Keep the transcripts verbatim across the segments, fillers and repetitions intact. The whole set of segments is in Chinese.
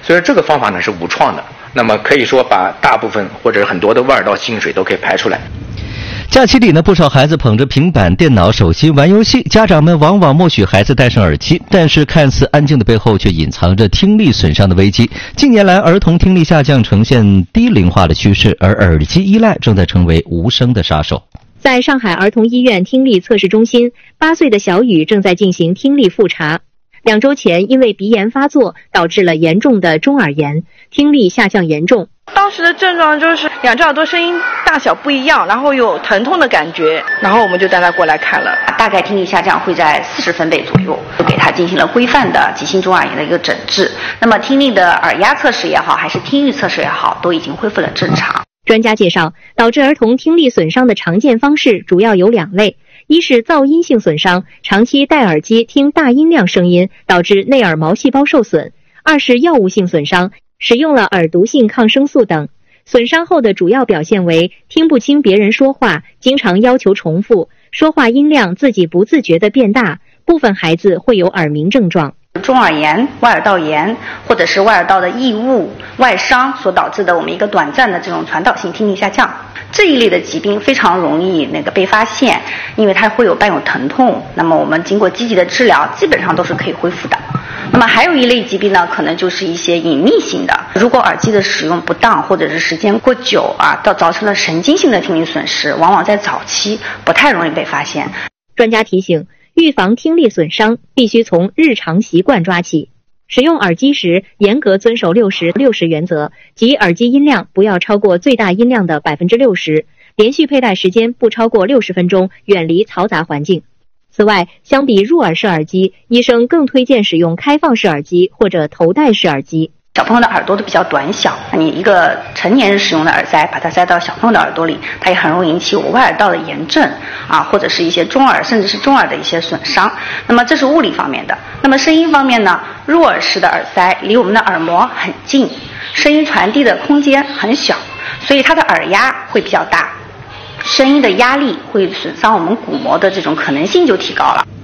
所以说这个方法呢是无创的，那么可以说把大部分或者很多的外耳道积水都可以排出来。 假期里呢，不少孩子捧着平板电脑手机玩游戏，家长们往往默许孩子戴上耳机，但是看似安静的背后却隐藏着听力损伤的危机。近年来儿童听力下降呈现低龄化的趋势，而耳机依赖正在成为无声的杀手。 在上海儿童医院听力测试中心，八岁的小雨正在进行听力复查。两周前因为鼻炎发作导致了严重的中耳炎，听力下降严重。 当时的症状就是两只耳朵声音大小不一样，然后有疼痛的感觉，然后我们就带他过来看了。 大概听力下降会在四十分贝左右，就给他进行了规范的急性中耳炎的一个诊治。那么听力的耳压测试也好，还是听力测试也好，都已经恢复了正常。 专家介绍，导致儿童听力损伤的常见方式主要有两类，一是噪音性损伤，长期戴耳机听大音量声音导致内耳毛细胞受损；二是药物性损伤，使用了耳毒性抗生素等。损伤后的主要表现为听不清别人说话，经常要求重复，说话音量自己不自觉地变大，部分孩子会有耳鸣症状。 中耳炎、外耳道炎或者是外耳道的异物、外伤所导致的我们一个短暂的这种传导性听力下降，这一类的疾病非常容易那个被发现，因为它会有伴有疼痛，那么我们经过积极的治疗，基本上都是可以恢复的。那么还有一类疾病呢，可能就是一些隐匿性的，如果耳机的使用不当或者是时间过久啊，到造成了神经性的听力损失，往往在早期不太容易被发现。 专家提醒，预防听力损伤必须从日常习惯抓起。使用耳机时，严格遵守六十六十原则，即耳机音量不要超过最大音量的 百分之六十， 连续佩戴时间不超过六十分钟，远离嘈杂环境。此外，相比入耳式耳机，医生更推荐使用开放式耳机或者头戴式耳机。 小朋友的耳朵都比较短小，你一个成年人使用的耳塞把它塞到小朋友的耳朵里，它也很容易引起有外耳道的炎症啊，或者是一些中耳甚至是中耳的一些损伤。那么这是物理方面的。那么声音方面呢，入耳式的耳塞离我们的耳膜很近，声音传递的空间很小，所以它的耳压会比较大，声音的压力会损伤我们鼓膜的这种可能性就提高了。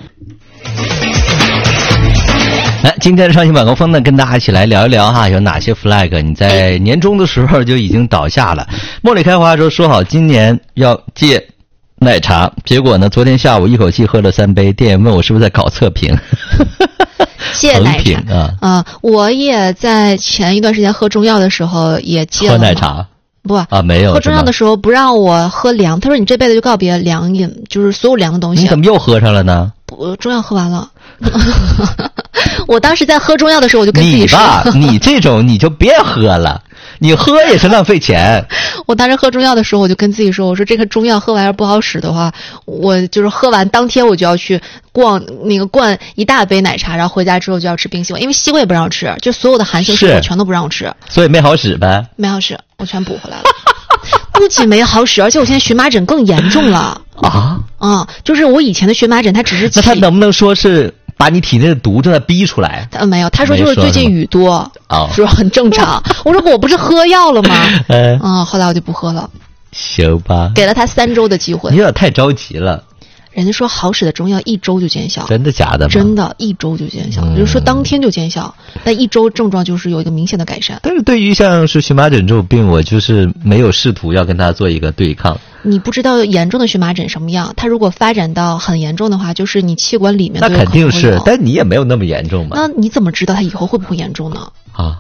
来，今天的上行晚高峰呢，跟大家一起来聊一聊哈，有哪些 flag 你在年终的时候就已经倒下了。茉莉开花说说好今年要戒奶茶，结果呢，昨天下午一口气喝了三杯，店员问我是不是在搞测评。 戒奶茶啊啊！我也在前一段时间喝中药的时候也戒了喝奶茶。 不啊，没有。 喝中药的时候不让我喝凉，他说你这辈子就告别凉饮，就是所有凉的东西。 你怎么又喝上了呢？ 不，中药喝完了。我当时在喝中药的时候，我就跟自己说：“ 你吧，你这种你就别喝了，你喝也是浪费钱。” 我当时喝中药的时候，我就跟自己说：“我说这个中药喝完不好使的话，我就是喝完当天我就要去逛那个灌一大杯奶茶，然后回家之后就要吃冰西瓜，因为西瓜也不让我吃，就所有的寒性水果全都不让我吃， 所以没好使呗。 没好使，我全补回来了。不仅没好使，而且我现在荨麻疹更严重了啊！ 啊，就是我以前的荨麻疹，它只是那他能不能说是把你体内的毒正在逼出来？ 呃，没有，他说就是最近雨多， 哦， 说很正常。我说我不是喝药了吗？ 嗯、 啊，后来我就不喝了。 行吧， 给了他三周的机会。 你有点太着急了。 人家说好使的中药一周就见效， 真的假的吗？ 真的，一周就见效， 嗯、 就是说当天就见效，但一周症状就是有一个明显的改善。 但是对于像是荨麻疹这种病，我就是没有试图要跟它做一个对抗。 你不知道严重的荨麻疹什么样，它如果发展到很严重的话，就是你气管里面那肯定是，但你也没有那么严重嘛。 那你怎么知道它以后会不会严重呢？ 啊。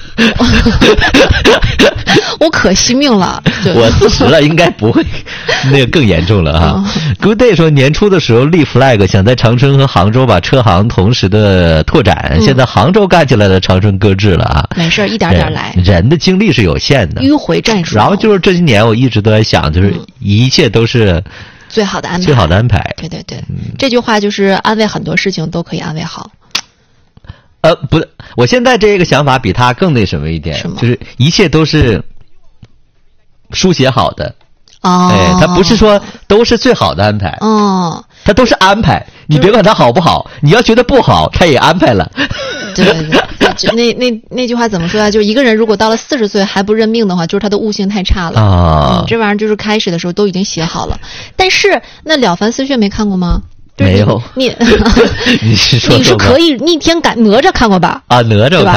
我可惜命了， 我四十了，应该不会那个更严重了哈。Good day 说年初的时候立 flag 想在长春和杭州把车行同时的拓展，嗯、现在杭州干起来了，长春搁置了啊。 没事，一点点来。 人的精力是有限的， 迂回战术。 然后就是这些年我一直都在想，就是一切都是最好的安排， 最好的安排。 对对对，嗯、这句话就是安慰很多事情都可以安慰好。 呃，不是，我现在这个想法比他更那什么一点，就是一切都是书写好的。 哦， 哎，他不是说都是最好的安排。 哦， 他都是安排，你别管他好不好，你要觉得不好，他也安排了。 对对对，就那那那句话怎么说啊？就是一个人如果到了四十岁还不认命的话，就是他的悟性太差了啊、 嗯。这玩意儿就是开始的时候都已经写好了，但是那《了凡四训》没看过吗？ 没有， 你你是说你是可以逆天赶哪吒看过吧？ 啊，哪吒。